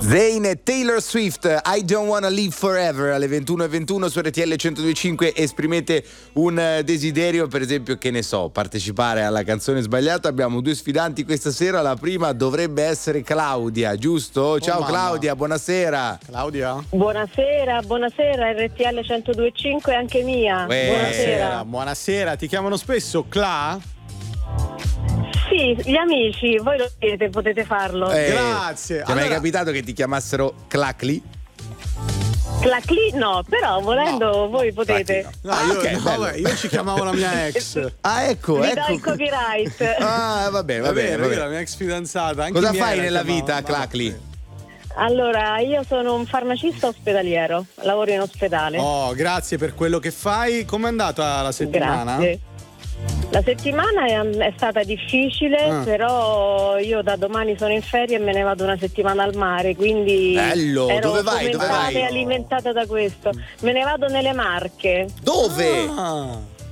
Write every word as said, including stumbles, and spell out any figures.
Zayn e Taylor Swift, I Don't Wanna Live Forever, alle ventuno e ventuno su R T L centodue e cinque. Esprimete un desiderio, per esempio, che ne so, partecipare alla canzone sbagliata. Abbiamo due sfidanti questa sera. La prima dovrebbe essere Claudia, giusto? Ciao, oh, Claudia, buonasera. Claudia? Buonasera, buonasera, R T L centodue e cinque anche mia. Uè, buonasera. Buonasera, ti chiamano spesso Cla? Sì, gli amici, voi lo siete, potete farlo. Eh, Grazie. Ti è mai capitato che ti chiamassero Clacli? Clacli no, però volendo no, voi no, potete. No, ah, io, okay, no, beh, io ci chiamavo la mia ex. Ah, ecco, Vi ecco. do il copyright. Ah, vabbè, va bene, va bene. La mia ex fidanzata. Anche Cosa mia fai la nella chiamavo, vita, ma- Clacli? Allora, io sono un farmacista ospedaliero, lavoro in ospedale. Oh, grazie per quello che fai. Com'è andata la settimana? Grazie. La settimana è, è stata difficile, Ah. però io da domani sono in ferie e me ne vado una settimana al mare, quindi Bello, ero dove vai? Dove fomentata vai? e alimentata da questo. Me ne vado nelle Marche. Dove? Ah.